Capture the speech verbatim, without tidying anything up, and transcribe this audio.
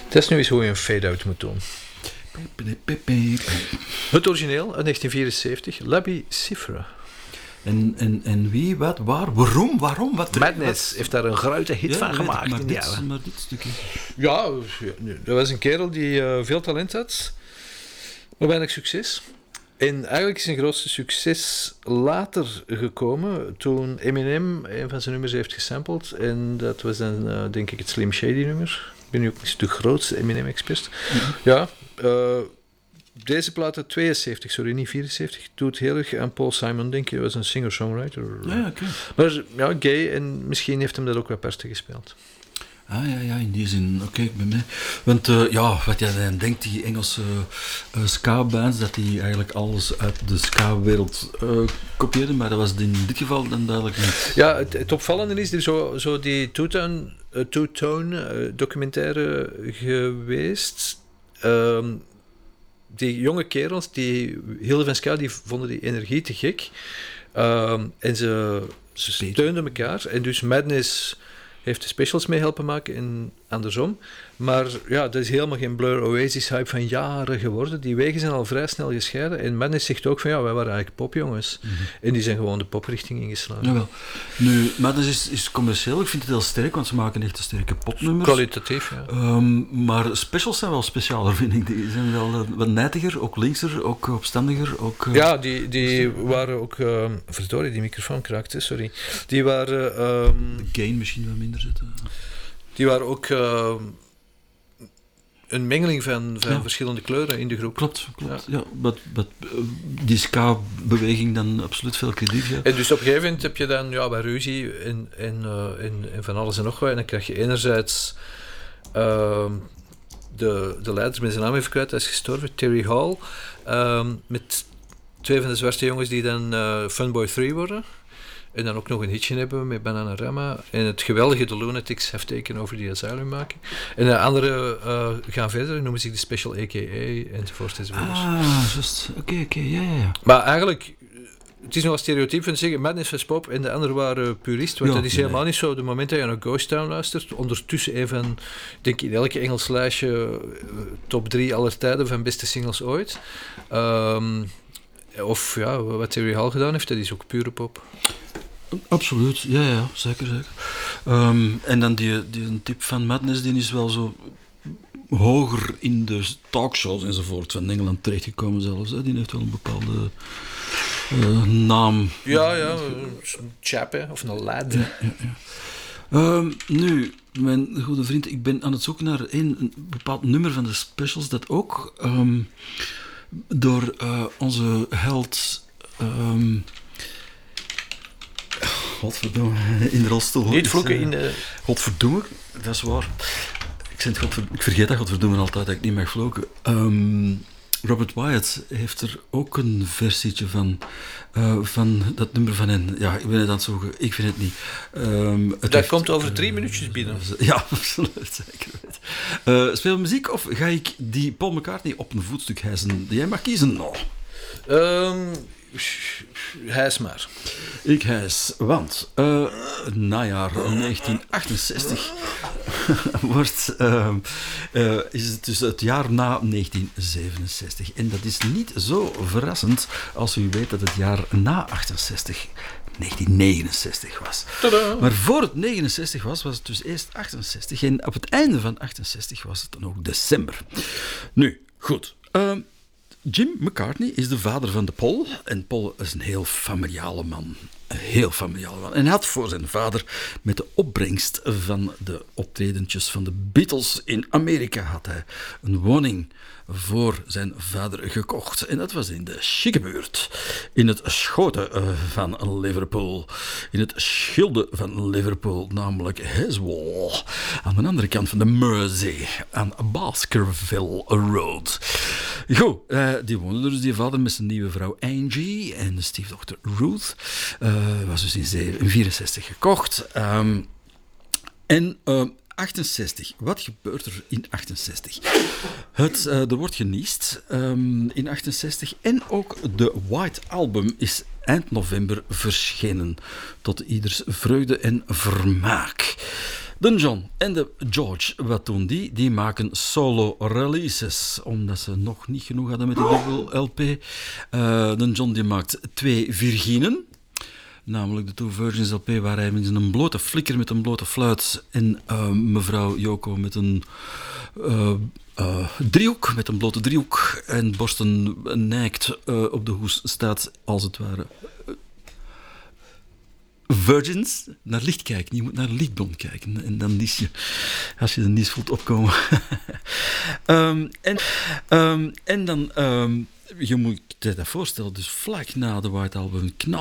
Het is nu eens hoe je een fade-out moet doen. Het origineel uit negentien vierenzeventig, L'Abbé Siffre. En, en, en wie, wat, waar, waarom, waarom? Wat, Madness wat? heeft daar een grote hit Ja, van weet gemaakt. ik, maar, in dit, die jaren. maar dit stukje. Ja, dat was een kerel die uh, veel talent had, maar weinig succes. En eigenlijk is zijn grootste succes later gekomen toen Eminem een van zijn nummers heeft gesampled. En dat was dan, uh, denk ik, het Slim Shady nummer. Ik ben nu ook niet de grootste Eminem-expert. Mm-hmm. Ja, uh, deze plaat uit tweeënzeventig, sorry, niet vierenzeventig, doet heel erg aan Paul Simon, denk je. Hij was een singer-songwriter. Ja, okay. Maar ja, gay, en misschien heeft hem dat ook wel parten gespeeld. Ah ja, ja, in die zin, oké, okay, ik ben mee. Want uh, ja, wat jij dan denkt, die Engelse uh, ska-bands, dat die eigenlijk alles uit de ska-wereld uh, kopieerden, maar dat was in dit geval dan duidelijk niet. Ja, het, het opvallende is, er zo, zo die two-tone, uh, two-tone uh, documentaire geweest. Um, die jonge kerels, die Hilde van Ska, die vonden die energie te gek. Um, en ze, ze steunden elkaar. En dus Madness heeft de specials mee helpen maken en andersom. Maar ja, dat is helemaal geen Blur Oasis hype van jaren geworden. Die wegen zijn al vrij snel gescheiden. En Madness zegt ook van ja, wij waren eigenlijk popjongens. Mm-hmm. En die zijn gewoon de poprichting ingeslagen. Jawel. Nu, Madness is, is commercieel. Ik vind het heel sterk, want ze maken echt een sterke popnummers. Kwalitatief, ja. Um, maar specials zijn wel specialer, vind ik. Die zijn wel wat nijtiger, ook linkser, ook opstandiger. Ook, uh, ja, die, die waren ook... Uh, verdorie, die microfoon kraakte, sorry. Die waren... Um, de gain misschien wat minder zitten. Die waren ook... Uh, een mengeling van, van ja. verschillende kleuren in de groep. Klopt, klopt. Ja. Ja, wat, wat, die ska-beweging dan absoluut veel krediet. Ja. En dus op een gegeven moment heb je dan ja, bij ruzie en, en, uh, en, en van alles en nog wat. En dan krijg je enerzijds uh, de, de leider, met zijn naam even kwijt, hij is gestorven, Terry Hall, uh, met twee van de zwarte jongens die dan uh, Funboy drie worden. En dan ook nog een hitje hebben met Bananarama. En het geweldige The Lunatics hefteken over die Asylum maken. En de andere uh, gaan verder, noemen zich de Special A K A enzovoort enzovoort. Ah, juist. Oké, okay, oké, okay. ja, ja, ja. Maar eigenlijk, het is nog een stereotype van te zeggen, Madness was pop en de anderen waren purist. Want ja, dat is helemaal nee. niet zo. De moment dat je naar Ghost Town luistert, ondertussen even, denk ik, in elke Engels lijstje top drie aller tijden van beste singles ooit. Um, of ja, wat Terry Hall gedaan heeft, dat is ook pure pop. Absoluut, ja, ja, zeker, zeker. Um, en dan die, die een tip van Madness, die is wel zo hoger in de talkshows enzovoort van Engeland terechtgekomen zelfs. Hè. Die heeft wel een bepaalde uh, naam. Ja, ja, een chap, hè, of een lad. Ja, ja, ja. Um, nu, mijn goede vriend, ik ben aan het zoeken naar een, een bepaald nummer van de specials dat ook um, door uh, onze held... Um, Godverdomme, in de rolstoel. Niet vloeken uh, in de... Godverdomme, dat is waar. Ik, zeg godver... ik vergeet dat godverdomme altijd, dat ik niet mag vloeken. Um, Robert Wyatt heeft er ook een versietje van, uh, van dat nummer van hen. Ja, ik ben het aan het zoeken, ik vind het niet. Um, het dat heeft, komt over drie uh, minuutjes binnen. Ja, absoluut, zeker weten. Uh, speel muziek of ga ik die Paul McCartney op een voetstuk hijsen? Jij mag kiezen. No. Um, hijs maar. Ik hijs, want uh, najaar negentien achtenzestig wordt, uh, uh, is het dus het jaar na negentien zevenenzestig. En dat is niet zo verrassend als u weet dat het jaar na achtenzestig negentien negenenzestig was. Tadaa. Maar voor het negenenzestig was, was het dus eerst achtenzestig. En op het einde van achtenzestig was het dan ook december. Nu, goed. Uh, Jim McCartney is de vader van de Paul. En Paul is een heel familiale man. Een heel familiale man. En hij had voor zijn vader met de opbrengst van de optredentjes van de Beatles in Amerika had hij een woning voor zijn vader gekocht. En dat was in de chique buurt. In het schoten van Liverpool. In het schilde van Liverpool, namelijk Heswall. Aan de andere kant van de Mersey. Aan Baskerville Road. Goed, uh, die woonde dus die vader met zijn nieuwe vrouw Angie en de stiefdochter Ruth. Uh, was dus in negentien vierenzestig gekocht. Um, en... Uh, achtenzestig. Wat gebeurt er in achtenzestig? Het, uh, er wordt geniest um, in achtenzestig en ook de White Album is eind november verschenen. Tot ieders vreugde en vermaak. De John en de George, wat doen die? Die maken solo releases, omdat ze nog niet genoeg hadden met die dubbel L P. Uh, de John die maakt twee Virginen, namelijk de Two Virgins L P, waar hij met een blote flikker met een blote fluit en uh, mevrouw Yoko met een uh, uh, driehoek, met een blote driehoek en borsten nijkt uh, op de hoes staat, als het ware. Virgins, naar licht kijken. Je moet naar lichtblond kijken. En dan nies je, als je de nies voelt opkomen. um, en, um, en dan, um, je moet je dat voorstellen, dus vlak na de White Album knal